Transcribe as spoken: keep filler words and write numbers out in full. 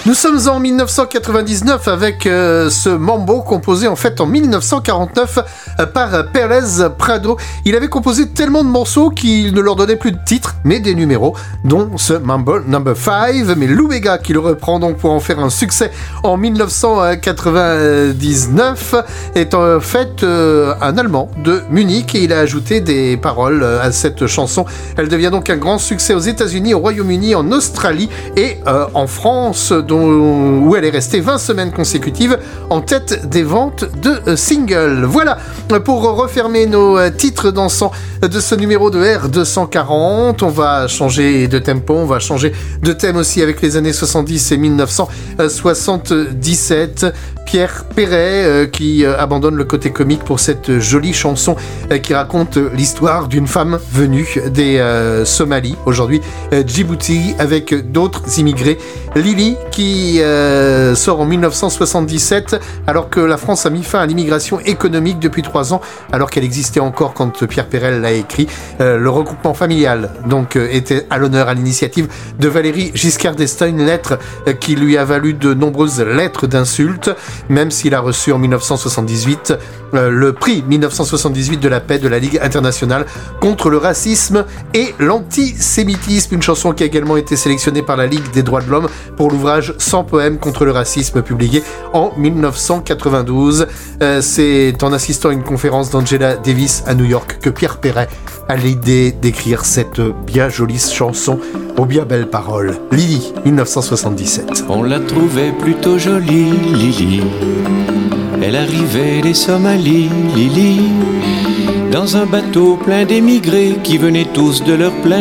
Nous sommes en mille neuf cent quatre-vingt-dix-neuf avec euh, ce mambo composé en fait en mille neuf cent quarante-neuf euh, par euh, Pérez Prado. Il avait composé tellement de morceaux qu'il ne leur donnait plus de titres mais des numéros, dont ce Mambo number five. Mais Lou Bega qui le reprend donc pour en faire un succès en mille neuf cent quatre-vingt-dix-neuf est en fait euh, un Allemand de Munich et il a ajouté des paroles à cette chanson. Elle devient donc un grand succès aux États-Unis, au Royaume-Uni, en Australie et euh, en France, dont, où elle est restée vingt semaines consécutives en tête des ventes de euh, singles. Voilà pour refermer nos euh, titres dansants de ce numéro de R deux cent quarante. On va changer de tempo, on va changer de thème aussi avec les années soixante-dix et mille neuf cent soixante-dix-sept. Pierre Perret euh, qui euh, abandonne le côté comique pour cette jolie chanson euh, qui raconte l'histoire d'une femme venue des euh, Somalies, aujourd'hui euh, Djibouti, avec d'autres immigrés. Lily qui euh, sort en mille neuf cent soixante-dix-sept alors que la France a mis fin à l'immigration économique depuis trois ans, alors qu'elle existait encore quand Pierre Perret l'a écrit. Euh, le regroupement familial donc euh, était à l'honneur à l'initiative de Valéry Giscard d'Estaing, une lettre euh, qui lui a valu de nombreuses lettres d'insultes, même s'il a reçu en mille neuf cent soixante-dix-huit euh, le prix mille neuf cent soixante-dix-huit de la paix de la Ligue internationale contre le racisme et l'antisémitisme, une chanson qui a également été sélectionnée par la Ligue des droits de l'homme pour l'ouvrage cent poèmes contre le racisme publié en mille neuf cent quatre-vingt-douze. Euh, c'est en assistant à une conférence d'Angela Davis à New York que Pierre Perret a l'idée d'écrire cette bien jolie chanson aux bien belles paroles. Lily, mille neuf cent soixante-dix-sept. On la trouvait plutôt jolie, Lily. Elle arrivait des Somalies, Lily, dans un bateau plein d'émigrés qui venaient tous de leur plein